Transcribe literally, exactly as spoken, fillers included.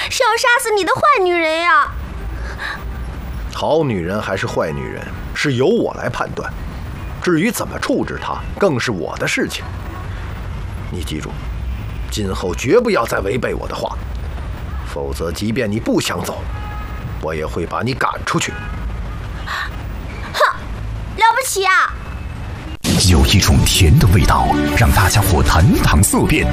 是要杀死你的坏女人呀！ 好女人还是坏女人，是由我来判断。至于怎么处置她，更是我的事情。你记住，今后绝不要再违背我的话，否则即便你不想走，我也会把你赶出去。 哼，了不起啊！ 有一种甜的味道，让大家伙谈谈色变。